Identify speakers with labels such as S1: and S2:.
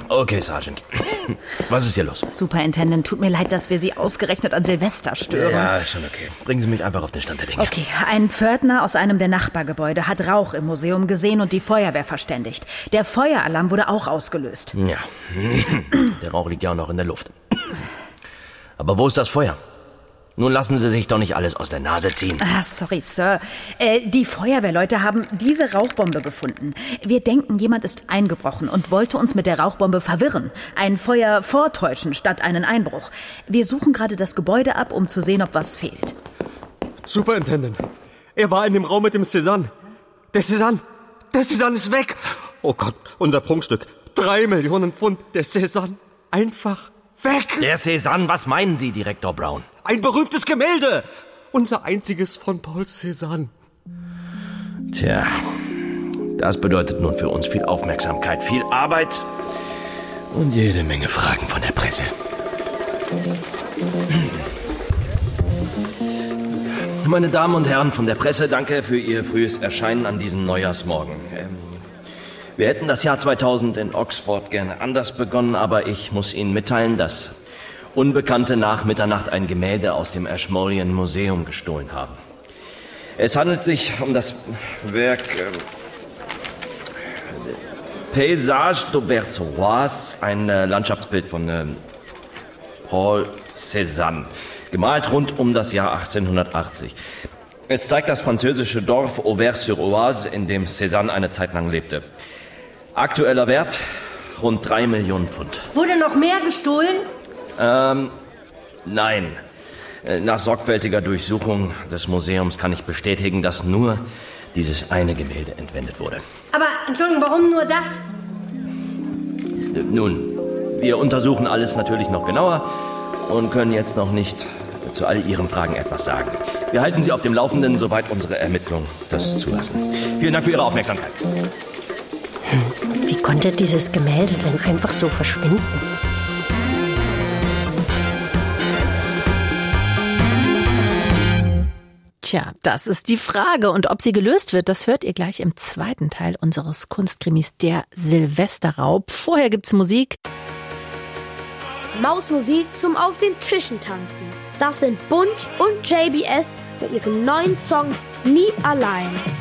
S1: Okay, Sergeant. Was ist hier los?
S2: Superintendent, tut mir leid, dass wir Sie ausgerechnet an Silvester stören.
S1: Ja, schon okay. Bringen Sie mich einfach auf den Stand der Dinge.
S2: Okay, ein Pförtner aus einem der Nachbargebäude hat Rauch im Museum gesehen und die Feuerwehr verständigt. Der Feueralarm wurde auch ausgelöst.
S1: Ja, der Rauch liegt ja auch noch in der Luft. Aber wo ist das Feuer? Nun lassen Sie sich doch nicht alles aus der Nase ziehen.
S2: Sorry, Sir. Die Feuerwehrleute haben diese Rauchbombe gefunden. Wir denken, jemand ist eingebrochen und wollte uns mit der Rauchbombe verwirren. Ein Feuer vortäuschen statt einen Einbruch. Wir suchen gerade das Gebäude ab, um zu sehen, ob was fehlt.
S3: Superintendent, er war in dem Raum mit dem Cézanne. Der Cézanne ist weg. Oh Gott, unser Prunkstück. 3 Millionen Pfund, der Cézanne. Einfach weg.
S1: Der Cézanne, was meinen Sie, Direktor Brown?
S3: Ein berühmtes Gemälde. Unser einziges von Paul Cézanne.
S1: Tja, das bedeutet nun für uns viel Aufmerksamkeit, viel Arbeit und jede Menge Fragen von der Presse. Meine Damen und Herren von der Presse, danke für Ihr frühes Erscheinen an diesem Neujahrsmorgen. Wir hätten das Jahr 2000 in Oxford gerne anders begonnen, aber ich muss Ihnen mitteilen, dass Unbekannte nach Mitternacht ein Gemälde aus dem Ashmolean Museum gestohlen haben. Es handelt sich um das Werk Paysage d'Auvers-sur-Oise, ein Landschaftsbild von Paul Cézanne, gemalt rund um das Jahr 1880. Es zeigt das französische Dorf Auvers-sur-Oise, in dem Cézanne eine Zeit lang lebte. Aktueller Wert rund 3 Millionen Pfund.
S4: Wurde noch mehr gestohlen?
S1: Nein. Nach sorgfältiger Durchsuchung des Museums kann ich bestätigen, dass nur dieses eine Gemälde entwendet wurde.
S4: Aber, Entschuldigung, warum nur das?
S1: Nun, wir untersuchen alles natürlich noch genauer und können jetzt noch nicht zu all Ihren Fragen etwas sagen. Wir halten Sie auf dem Laufenden, soweit unsere Ermittlungen das zulassen. Vielen Dank für Ihre Aufmerksamkeit.
S5: Wie konnte dieses Gemälde denn einfach so verschwinden?
S2: Tja, das ist die Frage. Und ob sie gelöst wird, das hört ihr gleich im zweiten Teil unseres Kunstkrimis, der Silvesterraub. Vorher gibt's Musik.
S6: Mausmusik zum Auf den Tischen tanzen. Das sind Bunt und JBS mit ihrem neuen Song Nie allein.